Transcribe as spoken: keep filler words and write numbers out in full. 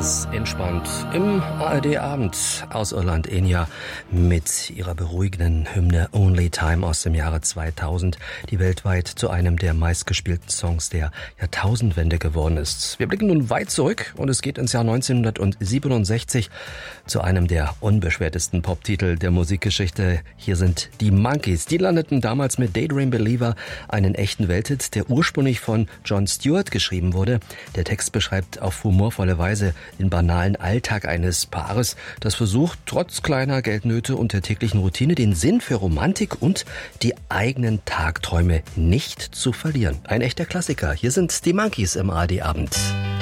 Ganz entspannt im A R D-Abend aus Irland Enya mit ihrer beruhigenden Hymne Only Time aus dem Jahre zweitausend, die weltweit zu einem der meistgespielten Songs der Jahrtausendwende geworden ist. Wir blicken nun weit zurück und es geht ins Jahr neunzehnhundertsiebenundsechzig zu einem der unbeschwertesten Poptitel der Musikgeschichte. Hier sind die Monkees. Die landeten damals mit Daydream Believer einen echten Welthit, der ursprünglich von Jon Stewart geschrieben wurde. Der Text beschreibt auf humorvolle Weise den banalen Alltag eines Paares, das versucht, trotz kleiner Geldnöte und der täglichen Routine den Sinn für Romantik und die eigenen Tagträume nicht zu verlieren. Ein echter Klassiker. Hier sind die Monkees im A R D-Abend.